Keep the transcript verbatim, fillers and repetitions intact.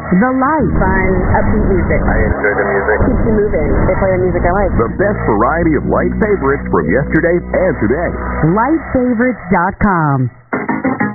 The Light. Fun, upbeat music. I enjoy the music. Keeps you moving. They play the music I like. The best variety of Light favorites from yesterday and today. light favorites dot com.